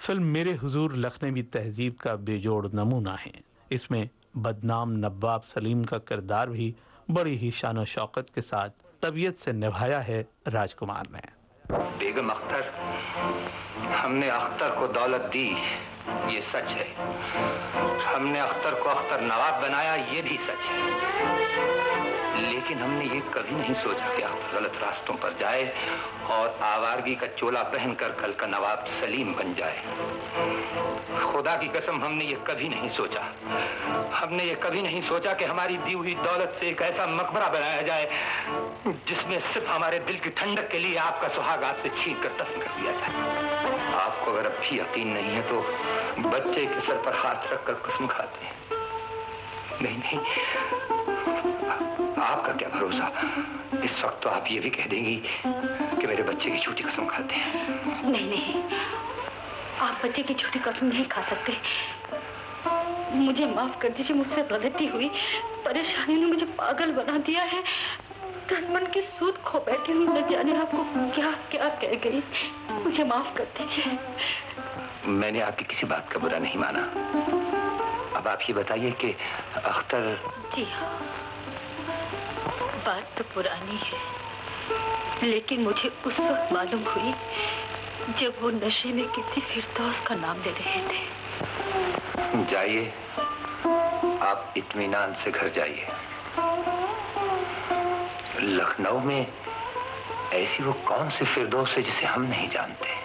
Film मेरे हुजूर लखनवी तहजीब का बेजोड़ नमूना है। इसमें बदनाम नवाब सलीम का किरदार भी बड़ी ही शान शौकत के साथ तबीयत से निभाया है राजकुमार ने। बेगम अख्तर, हमने अख्तर को दौलत दी, ये सच है। हमने अख्तर को अख्तर नवाब बनाया, ये भी सच है। लेकिन हमने ये कभी नहीं सोचा कि अख्तर गलत रास्तों पर जाए और आवारगी का चोला पहनकर कल का नवाब सलीम बन जाए। खुदा की कसम, हमने ये कभी नहीं सोचा। हमने ये कभी नहीं सोचा कि हमारी दी हुई दौलत से एक ऐसा मकबरा बनाया जाए जिसमें सिर्फ हमारे दिल की ठंडक के लिए आपका सुहाग आपसे छीन कर दफन कर दिया जाए। आपको अगर अब भी यकीन नहीं है तो बच्चे के सर पर हाथ रखकर कसम खाते हैं। नहीं नहीं, आपका क्या भरोसा, इस वक्त तो आप ये भी कह देंगी कि मेरे बच्चे की झूठी कसम खाते हैं। नहीं नहीं, आप बच्चे की झूठी कसम नहीं खा सकते। मुझे माफ कर दीजिए, मुझसे गलती हुई। परेशानी ने मुझे पागल बना दिया है। तन मन की सूद खो बैठी हूँ, न जाने आपको क्या क्या कह गई। मुझे माफ कर दीजिए। मैंने आपकी किसी बात का बुरा नहीं माना। अब आप ये बताइए कि अख्तर। जी हाँ, बात तो पुरानी है, लेकिन मुझे उस वक्त मालूम हुई जब वो नशे में किसी फिरदौस का नाम ले रहे थे। जाइए, आप इत्मीनान से घर जाइए। लखनऊ में ऐसी वो कौन सी फिरदौस है जिसे हम नहीं जानते।